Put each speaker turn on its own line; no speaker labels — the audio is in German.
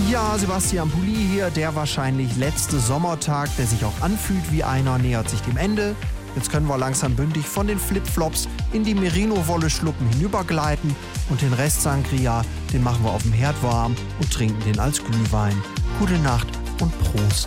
Ja, Sebastian Pulli hier, der wahrscheinlich letzte Sommertag, der sich auch anfühlt wie einer, nähert sich dem Ende. Jetzt können wir langsam bündig von den Flipflops in die Merino-Wolle-Schluppen hinübergleiten und den Rest Sangria, den machen wir auf dem Herd warm und trinken den als Glühwein. Gute Nacht und Prost.